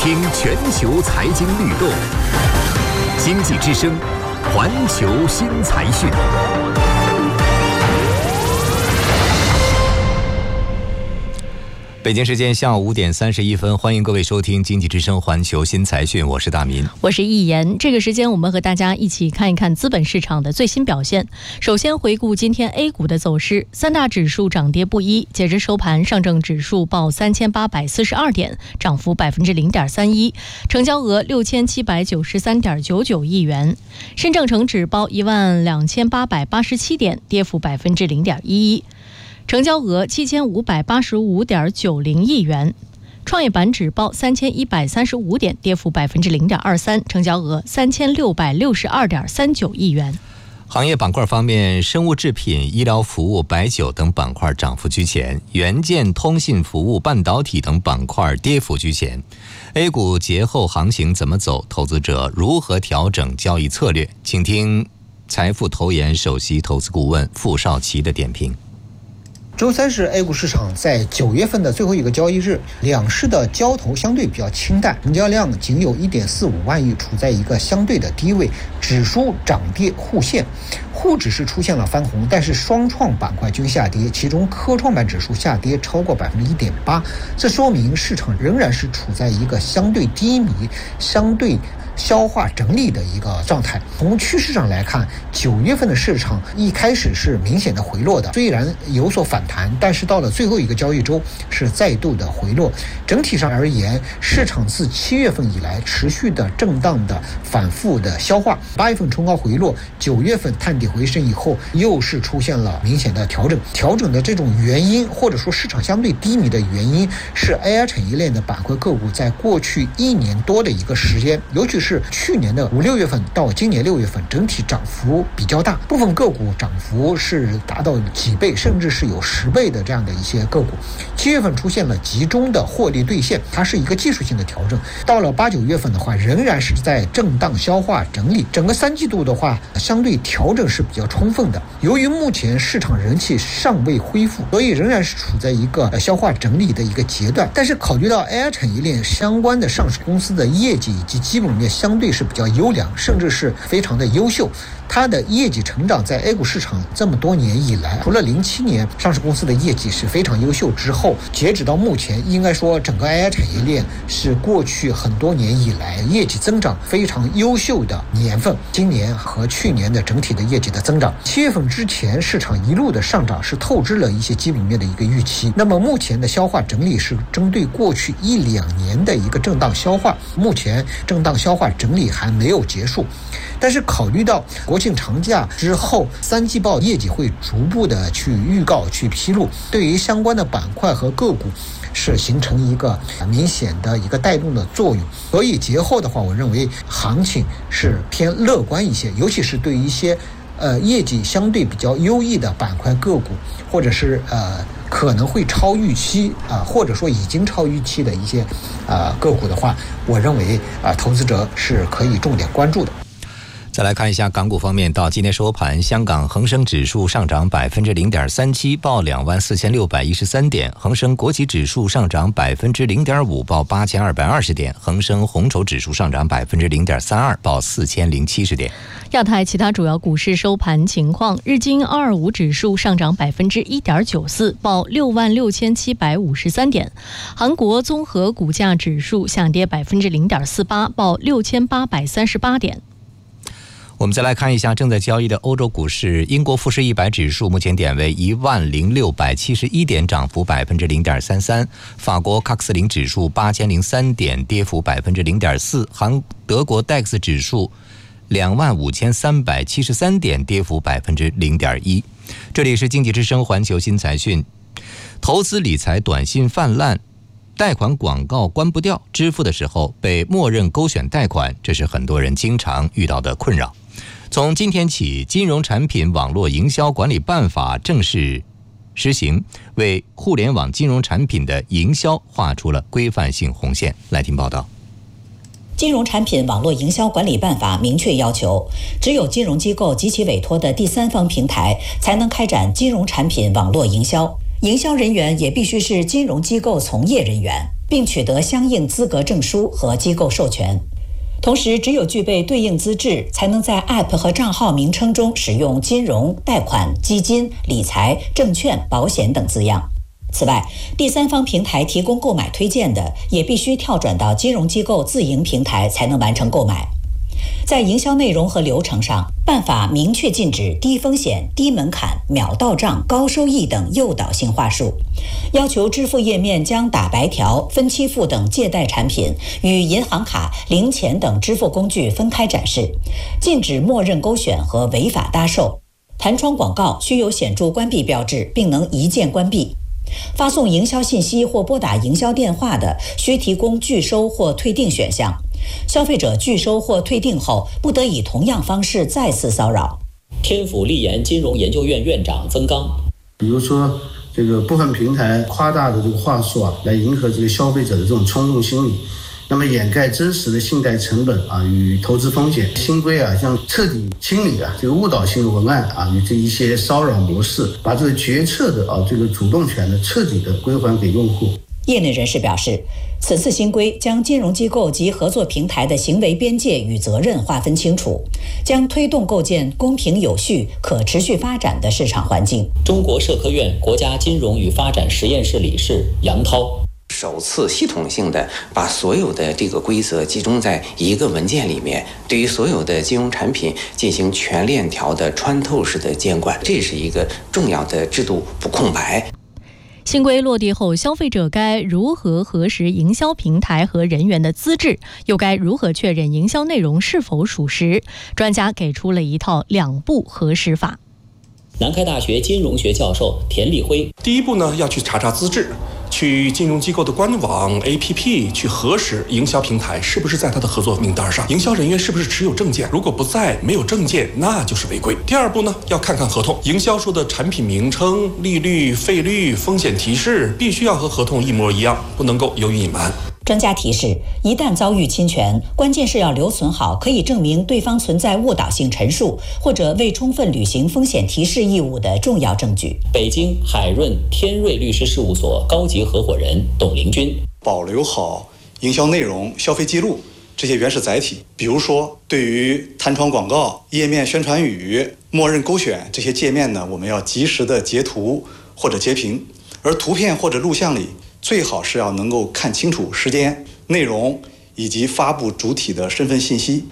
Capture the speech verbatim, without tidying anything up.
听全球财经律动，经济之声，环球新财讯。北京时间下午五点三十一分，欢迎各位收听经济之声环球新财讯，我是大民， 我是易言。这个时间我们和大家一起看一看资本市场的最新表现。首先回顾今天 A 股的走势，三大指数涨跌不一。截至收盘，上证指数报三千八百四十二点，涨幅百分之零点三一，成交额六千七百九十三点九九亿元。深证成指报一万两千八百八十七点，跌幅百分之零点一一。成交额七千五百八十五点九零亿元，创业板指报三千一百三十五点，跌幅百分之零点二三，成交额三千六百六十二点三九亿元。 行业板块方面，生物制品、医疗服务、白酒等板块涨幅居前，元件、通信服务、半导体等板块跌幅居前。A 股节后行情怎么走？投资者如何调整交易策略？请听财富投研首席投资顾问傅少奇的点评。 周三是 A 股市场在九月份的最后一个交易日，两市的交投相对比较清淡，成交量仅有 一点四五万亿，处在一个相对的低位，指数涨跌互现，沪指是出现了翻红，但是双创板块均下跌，其中科创板指数下跌超过百分之一点八，这说明市场仍然是处在一个相对低迷、相对消化整理的一个状态。从趋势上来看，九月份的市场一开始是明显的回落的，虽然有所反弹，但是到了最后一个交易周是再度的回落。整体上而言，市场自七月份以来持续的震荡的反复的消化，八月份冲高回落，九月份探底回升以后，又是出现了明显的调整。调整的这种原因，或者说市场相对低迷的原因，是 A I 产业链的板块个股在过去一年多的一个时间，尤其是是去年的五六月份到今年六月份，整体涨幅比较大，部分个股涨幅是达到几倍，甚至是有十倍的这样的一些个股。七月份出现了集中的获利兑现，它是一个技术性的调整。到了八九月份的话，仍然是在震荡消化整理。整个三季度的话，相对调整是比较充分的。由于目前市场人气尚未恢复，所以仍然是处在一个消化整理的一个阶段。但是考虑到 A I 产业链相关的上市公司的业绩以及基本面相对是比较优良，甚至是非常的优秀。它的业绩成长在 A 股市场这么多年以来，除了零七年上市公司的业绩是非常优秀之后，截止到目前，应该说整个 A I 产业链是过去很多年以来业绩增长非常优秀的年份。今年和去年的整体的业绩的增长，七月份之前市场一路的上涨是透支了一些基本面的一个预期。那么目前的消化整理是针对过去一两年的一个震荡消化，目前震荡消化整理还没有结束。但是考虑到国庆长假之后三季报业绩会逐步的去预告去披露，对于相关的板块和个股是形成一个明显的一个带动的作用。所以节后的话，我认为行情是偏乐观一些，尤其是对于一些呃业绩相对比较优异的板块个股，或者是呃可能会超预期啊、呃，或者说已经超预期的一些啊、呃、个股的话，我认为啊、呃、投资者是可以重点关注的。 再来看一下港股方面，到今天收盘，香港恒生指数上涨百分之零点三七，报两万四千六百一十三点；恒生国企指数上涨百分之零点五，报八千二百二十点；恒生红筹指数上涨百分之零点三二，报四千零七十点。 亚太其他主要股市收盘情况：日经二二五指数上涨百分之一点九四，报六万六千七百五十三点；韩国综合股价指数下跌百分之零点四八，报六千八百三十八点。 我们再来看一下正在交易的欧洲股市，英国富时一百指数目前点为一万零六百七十一点，涨幅百分之零点三三；法国喀克斯林指数八千零三点，跌幅百分之零点四；韩德国 D A X 指数两万五千三百七十三点，跌幅百分之零点一。这里是经济之声环球新财讯。投资理财短信泛滥，贷款广告关不掉，支付的时候被默认勾选贷款，这是很多人经常遇到的困扰。从今天起，金融产品网络营销管理办法正式实行，为互联网金融产品的营销画出了规范性红线。来听报道。 金融产品网络营销管理办法明确要求，只有金融机构及其委托的第三方平台才能开展金融产品网络营销，营销人员也必须是金融机构从业人员。 并取得相应资格证书和机构授权。同时，只有具备对应资质，才能在 App 和账号名称中使用金融、贷款、基金、理财、证券、保险等字样。此外，第三方平台提供购买推荐的，也必须跳转到金融机构自营平台才能完成购买。在营销内容和流程上，办法明确禁止低风险、低门槛、秒到账、高收益等诱导性话术，要求支付页面将打白条、分期付等借贷产品与银行卡、零钱等支付工具分开展示，禁止默认勾选和违法搭售。弹窗广告需有显著关闭标志，并能一键关闭。发送营销信息或拨打营销电话的，需提供拒收或退订选项。消费者拒收或退订后，不得以同样方式再次骚扰。 天府立研金融研究院院长曾刚， 比如说这个部分平台夸大的这个话术啊，来迎合这个消费者的这种冲动心理，那么掩盖真实的信贷成本啊与投资风险。新规啊，像彻底清理啊这个误导性的文案啊与这一些骚扰模式，把这个决策的啊这个主动权的彻底的归还给用户。 业内人士表示，此次新规将金融机构及合作平台的行为边界与责任划分清楚，将推动构建公平有序、可持续发展的市场环境。 中国社科院国家金融与发展实验室理事杨涛， 首次系统性的把所有的这个规则集中在一个文件里面，对于所有的金融产品进行全链条的穿透式的监管，这是一个重要的制度不空白。 新规落地后，消费者该如何核实营销平台和人员的资质，又该如何确认营销内容是否属实？专家给出了一套两步核实法。 南开大学金融学教授田立辉， 第一步呢，要去查查资质，去金融机构的官网 A P P 去核实营销平台是不是在他的合作名单上，营销人员是不是持有证件，如果不在，没有证件，那就是违规。第二步呢，要看看合同，营销说的产品名称、利率、费率、风险提示必须要和合同一模一样，不能够有隐瞒。 专家提示，一旦遭遇侵权，关键是要留存好可以证明对方存在误导性陈述或者未充分履行风险提示义务的重要证据。 北京海润天瑞律师事务所高级合伙人董林军， 保留好营销内容、消费记录这些原始载体，比如说对于弹窗广告、页面宣传语、默认勾选这些界面呢，我们要及时的截图或者截屏，而图片或者录像里最好是要能够看清楚时间、内容以及发布主体的身份信息。